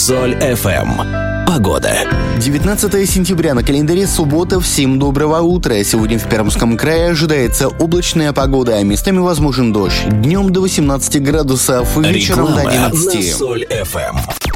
Соль FM. Погода. 19 сентября на календаре, суббота. Всем доброго утра. Сегодня в Пермском крае ожидается облачная погода, а местами возможен дождь. Днем до 18 градусов, вечером до 11. На Соль FM.